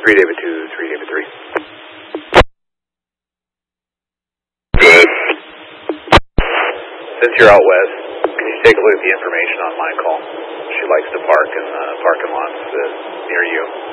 3 David 2, 3 David 3. Good. Since you're out west, can you take a look at the information on my call? She likes to park in the parking lots near you.